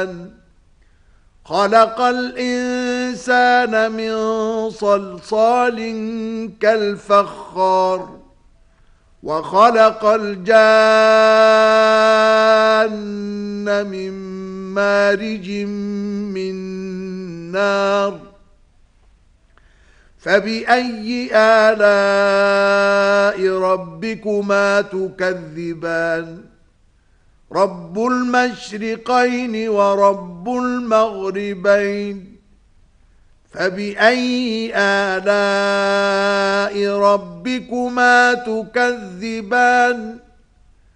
تكذبان خلق الإنسان من صلصال كالفخار وخلق الجان من مارج من نار فبأي آلاء ربكما تكذبان رب المشرقين ورب المغربين فبأي آلاء ربكما تكذبان